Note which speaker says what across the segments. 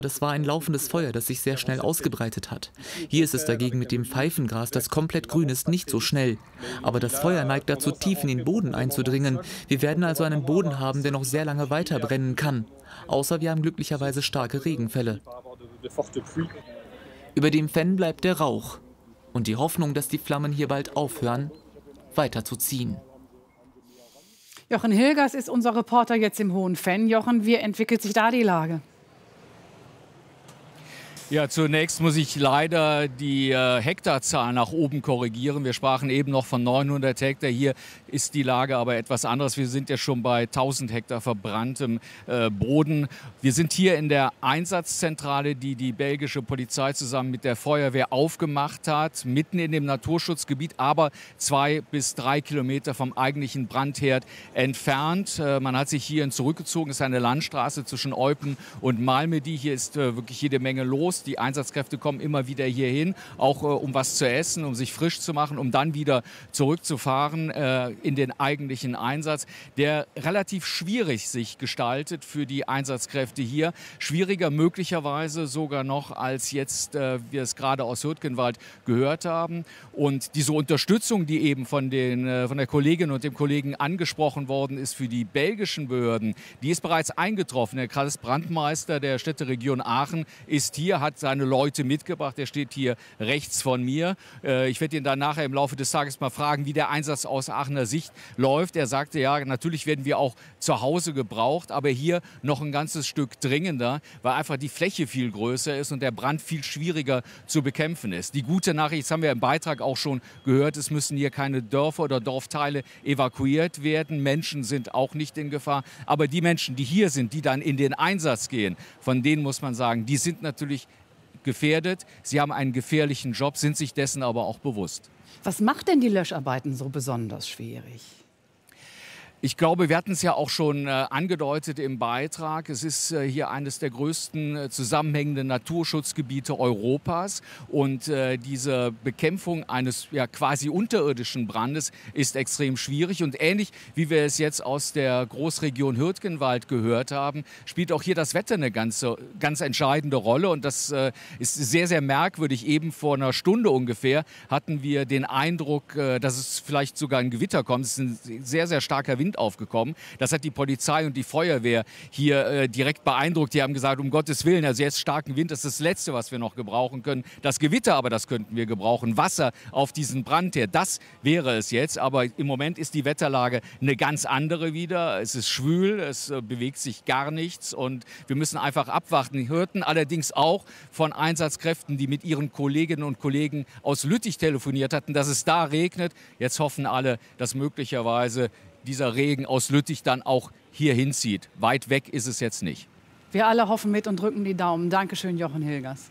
Speaker 1: Das war ein laufendes Feuer, das sich sehr schnell ausgebreitet hat. Hier ist es dagegen mit dem Pfeifengras, das komplett grün ist, nicht so schnell. Aber das Feuer neigt dazu, tief in den Boden einzudringen. Wir werden also einen Boden haben, der noch sehr lange weiter brennen kann. Außer wir haben glücklicherweise starke Regenfälle. Über dem Fenn bleibt der Rauch. Und die Hoffnung, dass die Flammen hier bald aufhören, weiter zu ziehen.
Speaker 2: Jochen Hilgers ist unser Reporter jetzt im Hohen Fenn. Jochen, wie entwickelt sich da die Lage?
Speaker 3: Ja, zunächst muss ich leider die Hektarzahl nach oben korrigieren. Wir sprachen eben noch von 900 Hektar. Hier ist die Lage aber etwas anderes. Wir sind ja schon bei 1000 Hektar verbranntem Boden. Wir sind hier in der Einsatzzentrale, die die belgische Polizei zusammen mit der Feuerwehr aufgemacht hat, mitten in dem Naturschutzgebiet, aber 2 bis 3 Kilometer vom eigentlichen Brandherd entfernt. Man hat sich hierhin zurückgezogen. Es ist eine Landstraße zwischen Eupen und Malmedy. Hier ist wirklich jede Menge los. Die Einsatzkräfte kommen immer wieder hierhin, auch um was zu essen, um sich frisch zu machen, um dann wieder zurückzufahren in den eigentlichen Einsatz, der relativ schwierig sich gestaltet für die Einsatzkräfte hier. Schwieriger möglicherweise sogar noch, als jetzt wir es gerade aus Hürtgenwald gehört haben. Und diese Unterstützung, die eben von der Kollegin und dem Kollegen angesprochen worden ist für die belgischen Behörden, die ist bereits eingetroffen. Der Kreisbrandmeister der Städteregion Aachen ist hier, hat seine Leute mitgebracht. Der steht hier rechts von mir. Ich werde ihn dann nachher im Laufe des Tages mal fragen, wie der Einsatz aus Aachener Sicht läuft. Er sagte, ja, natürlich werden wir auch zu Hause gebraucht, aber hier noch ein ganzes Stück dringender, weil einfach die Fläche viel größer ist und der Brand viel schwieriger zu bekämpfen ist. Die gute Nachricht, das haben wir im Beitrag auch schon gehört, es müssen hier keine Dörfer oder Dorfteile evakuiert werden. Menschen sind auch nicht in Gefahr. Aber die Menschen, die hier sind, die dann in den Einsatz gehen, von denen muss man sagen, die sind natürlich gefährdet. Sie haben einen gefährlichen Job, sind sich dessen aber auch bewusst.
Speaker 2: Was macht denn die Löscharbeiten so besonders schwierig?
Speaker 3: Ich glaube, wir hatten es ja auch schon angedeutet im Beitrag. Es ist hier eines der größten zusammenhängenden Naturschutzgebiete Europas. Und diese Bekämpfung eines ja, quasi unterirdischen Brandes ist extrem schwierig. Und ähnlich wie wir es jetzt aus der Großregion Hürtgenwald gehört haben, spielt auch hier das Wetter eine ganz entscheidende Rolle. Und das ist sehr, sehr merkwürdig. Eben vor einer Stunde ungefähr hatten wir den Eindruck, dass es vielleicht sogar ein Gewitter kommt. Es ist ein sehr, sehr starker Wind aufgekommen. Das hat die Polizei und die Feuerwehr hier direkt beeindruckt. Die haben gesagt, um Gottes Willen, also jetzt starken Wind, das ist das Letzte, was wir noch gebrauchen können. Das Gewitter aber, das könnten wir gebrauchen. Wasser auf diesen Brandherd, das wäre es jetzt. Aber im Moment ist die Wetterlage eine ganz andere wieder. Es ist schwül, es bewegt sich gar nichts und wir müssen einfach abwarten. Wir hörten allerdings auch von Einsatzkräften, die mit ihren Kolleginnen und Kollegen aus Lüttich telefoniert hatten, dass es da regnet. Jetzt hoffen alle, dass möglicherweise dieser Regen aus Lüttich dann auch hier hinzieht. Weit weg ist es jetzt nicht.
Speaker 2: Wir alle hoffen mit und drücken die Daumen. Dankeschön, Jochen Hilgers.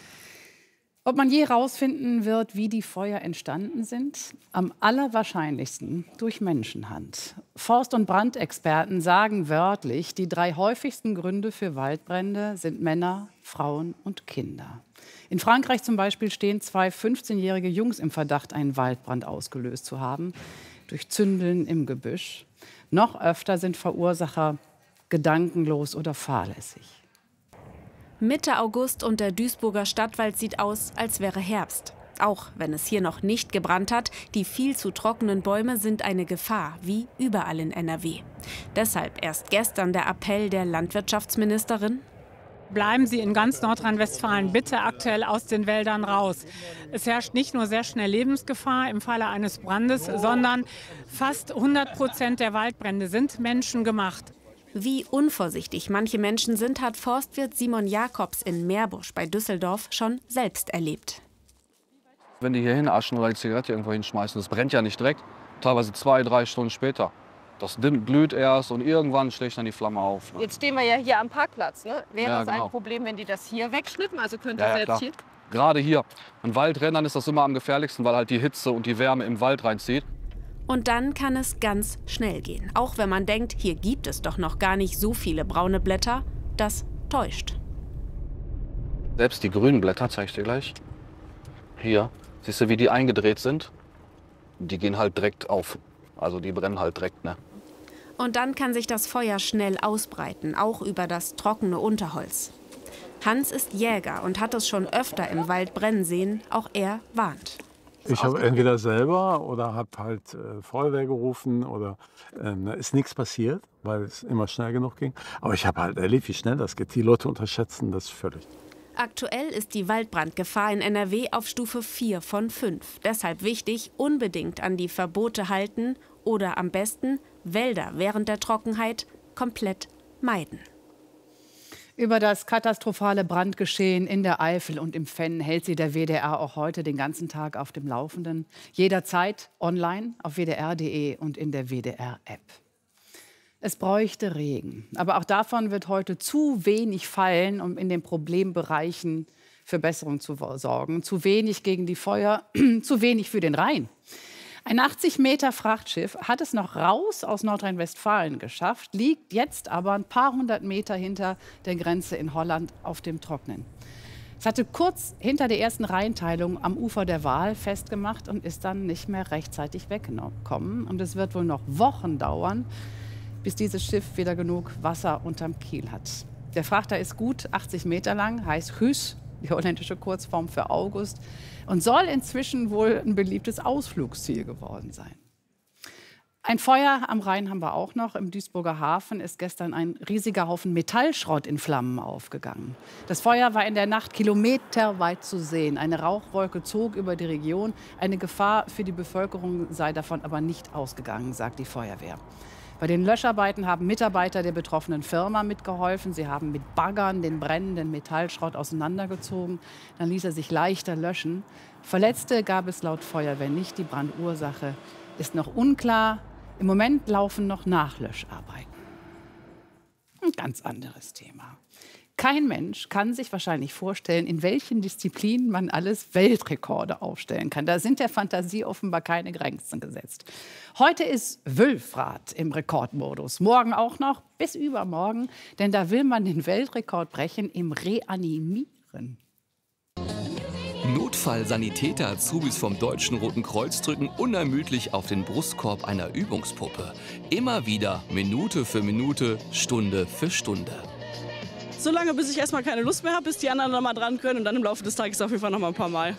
Speaker 2: Ob man je herausfinden wird, wie die Feuer entstanden sind? Am allerwahrscheinlichsten durch Menschenhand. Forst- und Brandexperten sagen wörtlich, die 3 häufigsten Gründe für Waldbrände sind Männer, Frauen und Kinder. In Frankreich zum Beispiel stehen 2 15-jährige Jungs im Verdacht, einen Waldbrand ausgelöst zu haben. Durch Zündeln im Gebüsch. Noch öfter sind Verursacher gedankenlos oder fahrlässig.
Speaker 4: Mitte August und der Duisburger Stadtwald sieht aus, als wäre Herbst. Auch wenn es hier noch nicht gebrannt hat, die viel zu trockenen Bäume sind eine Gefahr, wie überall in NRW. Deshalb erst gestern der Appell der Landwirtschaftsministerin:
Speaker 5: Bleiben Sie in ganz Nordrhein-Westfalen bitte aktuell aus den Wäldern raus. Es herrscht nicht nur sehr schnell Lebensgefahr im Falle eines Brandes, sondern fast 100% der Waldbrände sind menschengemacht.
Speaker 4: Wie unvorsichtig manche Menschen sind, hat Forstwirt Simon Jakobs in Meerbusch bei Düsseldorf schon selbst erlebt.
Speaker 6: Wenn die hier hinaschen oder die Zigarette irgendwo hinschmeißen, das brennt ja nicht direkt, teilweise 2, 3 Stunden später. Das glüht erst und irgendwann schlägt dann die Flamme auf. Ne?
Speaker 7: Jetzt stehen wir ja hier am Parkplatz. Ne? Wäre
Speaker 6: Ja,
Speaker 7: das
Speaker 6: genau.
Speaker 7: ein Problem, wenn die das hier wegschnippen? Also könnte
Speaker 6: Ja,
Speaker 7: selbst
Speaker 6: klar.
Speaker 7: hier...
Speaker 6: Gerade hier. An Waldrändern ist das immer am gefährlichsten, weil halt die Hitze und die Wärme im Wald reinzieht.
Speaker 4: Und dann kann es ganz schnell gehen. Auch wenn man denkt, hier gibt es doch noch gar nicht so viele braune Blätter, das täuscht.
Speaker 6: Selbst die grünen Blätter, zeige ich dir gleich. Hier, siehst du, wie die eingedreht sind? Die gehen halt direkt auf. Also die brennen halt direkt, ne?
Speaker 4: Und dann kann sich das Feuer schnell ausbreiten, auch über das trockene Unterholz. Hans ist Jäger und hat es schon öfter im Wald brennen sehen. Auch er warnt.
Speaker 8: Ich habe entweder selber oder habe halt Feuerwehr gerufen oder ist nichts passiert, weil es immer schnell genug ging. Aber ich habe halt erlebt, wie schnell das geht. Die Leute unterschätzen das völlig.
Speaker 4: Aktuell ist die Waldbrandgefahr in NRW auf Stufe 4 von 5. Deshalb wichtig, unbedingt an die Verbote halten oder am besten Wälder während der Trockenheit komplett meiden.
Speaker 2: Über das katastrophale Brandgeschehen in der Eifel und im Venn hält Sie der WDR auch heute den ganzen Tag auf dem Laufenden. Jederzeit online auf wdr.de und in der WDR-App. Es bräuchte Regen. Aber auch davon wird heute zu wenig fallen, um in den Problembereichen für Besserung zu sorgen. Zu wenig gegen die Feuer, zu wenig für den Rhein. Ein 80 Meter Frachtschiff hat es noch raus aus Nordrhein-Westfalen geschafft, liegt jetzt aber ein paar hundert Meter hinter der Grenze in Holland auf dem Trocknen. Es hatte kurz hinter der ersten Rheinteilung am Ufer der Waal festgemacht und ist dann nicht mehr rechtzeitig weggekommen. Und es wird wohl noch Wochen dauern, bis dieses Schiff wieder genug Wasser unterm Kiel hat. Der Frachter ist gut 80 Meter lang, heißt Huus, die holländische Kurzform für August, und soll inzwischen wohl ein beliebtes Ausflugsziel geworden sein. Ein Feuer am Rhein haben wir auch noch. Im Duisburger Hafen ist gestern ein riesiger Haufen Metallschrott in Flammen aufgegangen. Das Feuer war in der Nacht kilometerweit zu sehen. Eine Rauchwolke zog über die Region. Eine Gefahr für die Bevölkerung sei davon aber nicht ausgegangen, sagt die Feuerwehr. Bei den Löscharbeiten haben Mitarbeiter der betroffenen Firma mitgeholfen. Sie haben mit Baggern den brennenden Metallschrott auseinandergezogen. Dann ließ er sich leichter löschen. Verletzte gab es laut Feuerwehr nicht. Die Brandursache ist noch unklar. Im Moment laufen noch Nachlöscharbeiten. Ein ganz anderes Thema. Kein Mensch kann sich wahrscheinlich vorstellen, in welchen Disziplinen man alles Weltrekorde aufstellen kann. Da sind der Fantasie offenbar keine Grenzen gesetzt. Heute ist Wülfrath im Rekordmodus. Morgen auch noch, bis übermorgen. Denn da will man den Weltrekord brechen im Reanimieren.
Speaker 9: Notfallsanitäter Azubis vom Deutschen Roten Kreuz drücken unermüdlich auf den Brustkorb einer Übungspuppe. Immer wieder, Minute für Minute, Stunde für Stunde.
Speaker 10: Solange bis ich erstmal keine Lust mehr habe, bis die anderen noch mal dran können und dann im Laufe des Tages auf jeden Fall noch mal ein paar Mal.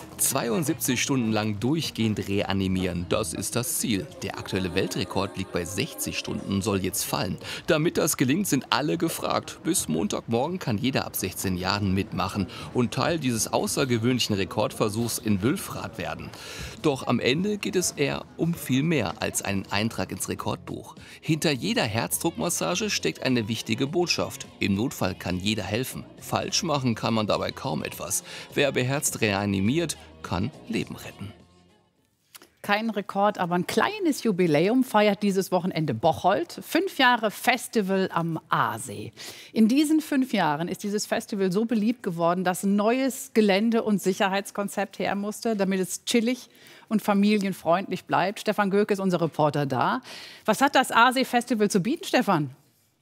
Speaker 9: 72 Stunden lang durchgehend reanimieren, das ist das Ziel. Der aktuelle Weltrekord liegt bei 60 Stunden, soll jetzt fallen. Damit das gelingt, sind alle gefragt. Bis Montagmorgen kann jeder ab 16 Jahren mitmachen und Teil dieses außergewöhnlichen Rekordversuchs in Wülfrath werden. Doch am Ende geht es eher um viel mehr als einen Eintrag ins Rekordbuch. Hinter jeder Herzdruckmassage steckt eine wichtige Botschaft. Im Notfall kann jeder helfen. Falsch machen kann man dabei kaum etwas. Wer beherzt reanimiert, kann Leben retten.
Speaker 2: Kein Rekord, aber ein kleines Jubiläum feiert dieses Wochenende Bocholt. 5 Jahre Festival am Aasee. In diesen 5 Jahren ist dieses Festival so beliebt geworden, dass ein neues Gelände- und Sicherheitskonzept her musste, damit es chillig und familienfreundlich bleibt. Stefan Göke ist unser Reporter da. Was hat das Aasee-Festival zu bieten, Stefan?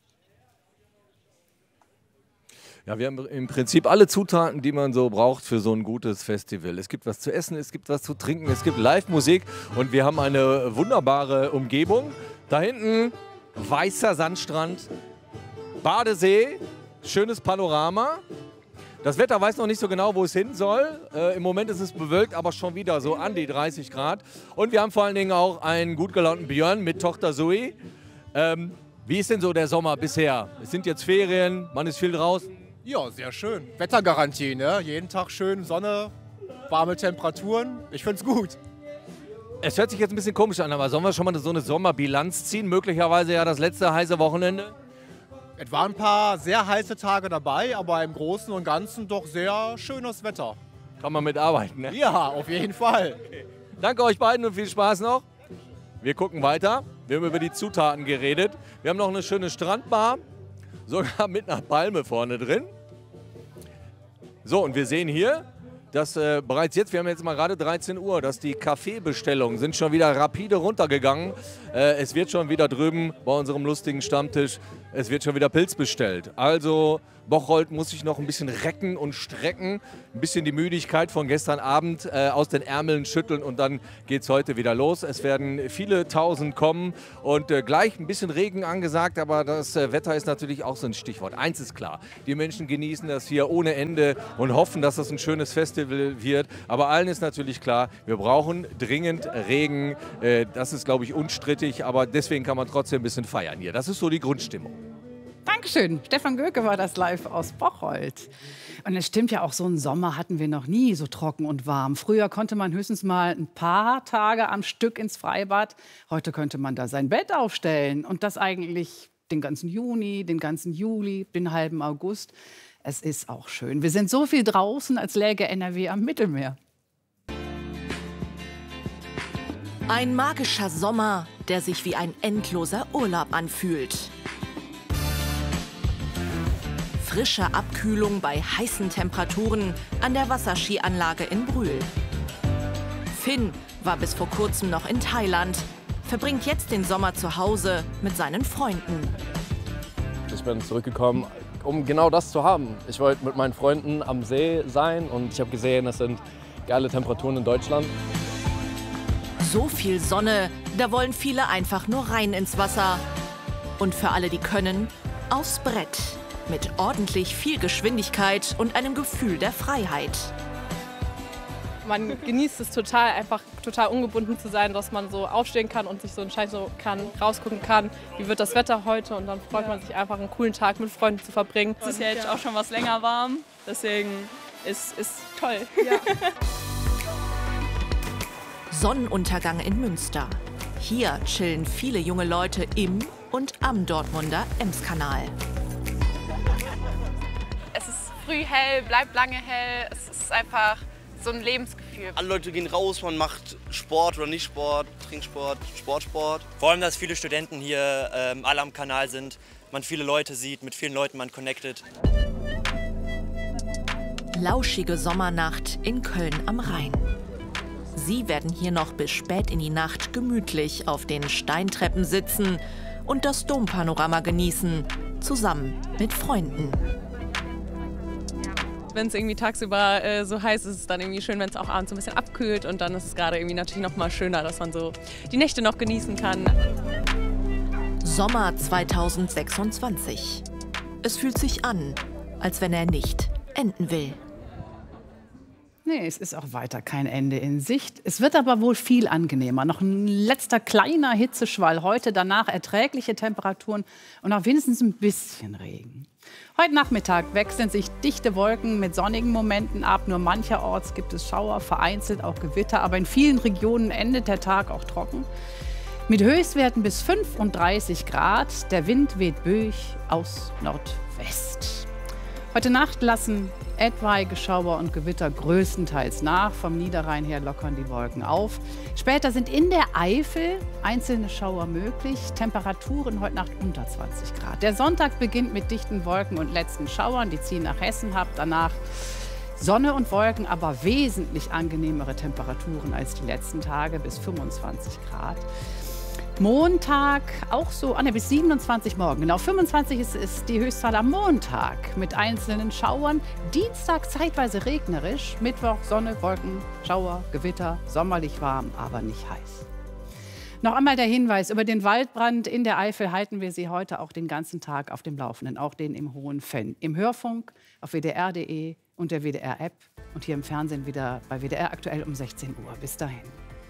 Speaker 11: Ja, wir haben im Prinzip alle Zutaten, die man so braucht für so ein gutes Festival. Es gibt was zu essen, es gibt was zu trinken, es gibt Live-Musik und wir haben eine wunderbare Umgebung. Da hinten weißer Sandstrand, Badesee, schönes Panorama. Das Wetter weiß noch nicht so genau, wo es hin soll. Im Moment ist es bewölkt, aber schon wieder so an die 30 Grad. Und wir haben vor allen Dingen auch einen gut gelaunten Björn mit Tochter Zoe. Wie ist denn so der Sommer bisher? Es sind jetzt Ferien, man ist viel draußen.
Speaker 12: Ja, sehr schön. Wettergarantie, ne? Jeden Tag schön Sonne, warme Temperaturen. Ich find's gut.
Speaker 11: Es hört sich jetzt ein bisschen komisch an, aber sollen wir schon mal so eine Sommerbilanz ziehen? Möglicherweise ja das letzte heiße Wochenende?
Speaker 12: Es waren ein paar sehr heiße Tage dabei, aber im Großen und Ganzen doch sehr schönes Wetter.
Speaker 11: Kann man mitarbeiten, ne?
Speaker 12: Ja, auf jeden Fall.
Speaker 11: Okay. Danke euch beiden und viel Spaß noch. Wir gucken weiter. Wir haben über die Zutaten geredet. Wir haben noch eine schöne Strandbar, sogar mit einer Palme vorne drin. So, und wir sehen hier, dass bereits jetzt, wir haben jetzt mal gerade 13 Uhr, dass die Kaffeebestellungen sind schon wieder rapide runtergegangen. Es wird schon wieder drüben bei unserem lustigen Stammtisch, es wird schon wieder Pilz bestellt. Also Bocholt muss sich noch ein bisschen recken und strecken, ein bisschen die Müdigkeit von gestern Abend aus den Ärmeln schütteln und dann geht es heute wieder los. Es werden viele Tausend kommen und gleich ein bisschen Regen angesagt, aber das Wetter ist natürlich auch so ein Stichwort. Eins ist klar, die Menschen genießen das hier ohne Ende und hoffen, dass das ein schönes Festival wird. Aber allen ist natürlich klar, wir brauchen dringend Regen. Das ist, glaube ich, unstrittig, aber deswegen kann man trotzdem ein bisschen feiern hier. Das ist so die Grundstimmung.
Speaker 2: Dankeschön. Stefan Göke war das live aus Bocholt. Und es stimmt ja auch, so einen Sommer hatten wir noch nie so trocken und warm. Früher konnte man höchstens mal ein paar Tage am Stück ins Freibad. Heute könnte man da sein Bett aufstellen. Und das eigentlich den ganzen Juni, den ganzen Juli, den halben August. Es ist auch schön. Wir sind so viel draußen, als läge NRW am Mittelmeer.
Speaker 13: Ein magischer Sommer, der sich wie ein endloser Urlaub anfühlt. Frische Abkühlung bei heißen Temperaturen an der Wasserskianlage in Brühl. Finn war bis vor kurzem noch in Thailand, verbringt jetzt den Sommer zu Hause mit seinen Freunden.
Speaker 14: Ich bin zurückgekommen, um genau das zu haben. Ich wollte mit meinen Freunden am See sein und ich habe gesehen, es sind geile Temperaturen in Deutschland.
Speaker 13: So viel Sonne, da wollen viele einfach nur rein ins Wasser. Und für alle, die können, aufs Brett. Mit ordentlich viel Geschwindigkeit und einem Gefühl der Freiheit.
Speaker 15: Man genießt es total, einfach total ungebunden zu sein, dass man so aufstehen kann und sich so entscheiden kann, rausgucken kann, wie wird das Wetter heute, und dann freut man sich einfach, einen coolen Tag mit Freunden zu verbringen.
Speaker 10: Es ist ja jetzt auch schon was länger warm, deswegen ist toll. Ja.
Speaker 13: Sonnenuntergang in Münster. Hier chillen viele junge Leute im und am Dortmunder Emskanal.
Speaker 7: Es ist früh hell, bleibt lange hell. Es ist einfach so ein Lebensgefühl.
Speaker 16: Alle Leute gehen raus, man macht Sport oder nicht Sport, Trinksport, Sportsport.
Speaker 17: Vor allem, dass viele Studenten hier alle am Kanal sind, man viele Leute sieht, mit vielen Leuten man connectet.
Speaker 13: Lauschige Sommernacht in Köln am Rhein. Sie werden hier noch bis spät in die Nacht gemütlich auf den Steintreppen sitzen und das Dompanorama genießen, zusammen mit Freunden.
Speaker 15: Wenn es irgendwie tagsüber so heiß ist, ist es dann irgendwie schön, wenn es auch abends so ein bisschen abkühlt, und dann ist es gerade irgendwie natürlich noch mal schöner, dass man so die Nächte noch genießen kann.
Speaker 13: Sommer 2026. Es fühlt sich an, als wenn er nicht enden will.
Speaker 2: Nee, es ist auch weiter kein Ende in Sicht. Es wird aber wohl viel angenehmer. Noch ein letzter kleiner Hitzeschwall heute, danach erträgliche Temperaturen und auch wenigstens ein bisschen Regen. Heute Nachmittag wechseln sich dichte Wolken mit sonnigen Momenten ab. Nur mancherorts gibt es Schauer, vereinzelt auch Gewitter. Aber in vielen Regionen endet der Tag auch trocken. Mit Höchstwerten bis 35 Grad. Der Wind weht böig aus Nordwest. Heute Nacht lassen etwaige Schauer und Gewitter größtenteils nach. Vom Niederrhein her lockern die Wolken auf. Später sind in der Eifel einzelne Schauer möglich. Temperaturen heute Nacht unter 20 Grad. Der Sonntag beginnt mit dichten Wolken und letzten Schauern. Die ziehen nach Hessen ab. Danach Sonne und Wolken, aber wesentlich angenehmere Temperaturen als die letzten Tage, bis 25 Grad. Montag auch so, bis 27 morgen. Genau, 25 ist die Höchstzahl am Montag mit einzelnen Schauern. Dienstag zeitweise regnerisch. Mittwoch Sonne, Wolken, Schauer, Gewitter, sommerlich warm, aber nicht heiß. Noch einmal der Hinweis, über den Waldbrand in der Eifel halten wir Sie heute auch den ganzen Tag auf dem Laufenden, auch den im Hohen Venn. Im Hörfunk, auf wdr.de und der WDR-App und hier im Fernsehen wieder bei WDR aktuell um 16 Uhr. Bis dahin.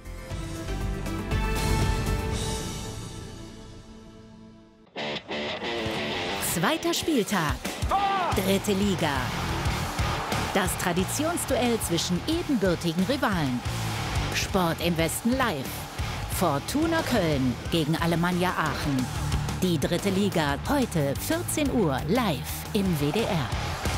Speaker 18: Zweiter Spieltag. Dritte Liga. Das Traditionsduell zwischen ebenbürtigen Rivalen. Sport im Westen live. Fortuna Köln gegen Alemannia Aachen. Die dritte Liga heute 14 Uhr live im WDR.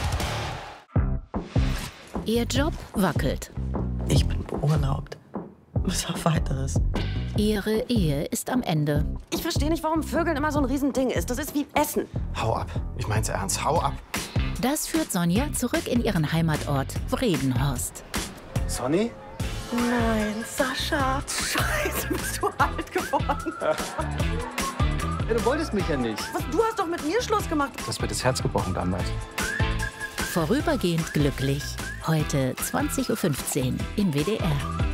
Speaker 18: Ihr Job wackelt.
Speaker 19: Ich bin beurlaubt. Was auf Weiteres.
Speaker 18: Ihre Ehe ist am Ende.
Speaker 20: Ich verstehe nicht, warum Vögeln immer so ein Riesending ist. Das ist wie Essen.
Speaker 21: Hau ab. Ich mein's ernst. Hau ab.
Speaker 18: Das führt Sonja zurück in ihren Heimatort Vredenhorst.
Speaker 21: Sonny?
Speaker 20: Nein, Sascha. Scheiße, bist du alt geworden.
Speaker 21: Ja, du wolltest mich ja nicht.
Speaker 20: Was, du hast doch mit mir Schluss gemacht.
Speaker 21: Du hast mir das Herz gebrochen damals.
Speaker 18: Vorübergehend glücklich. Heute 20:15 Uhr im WDR.